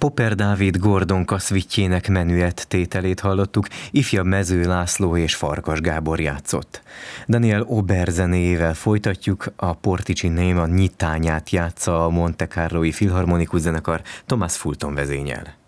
Popper Dávid Gordon kaszvitjének menüett tételét hallottuk, ifjabb Mező László és Farkas Gábor játszott. Daniel Ober zenéjével folytatjuk, a Portici Néma nyitányát játsza a Monte Carloi Filharmonikus Zenekar, Thomas Fulton vezényel.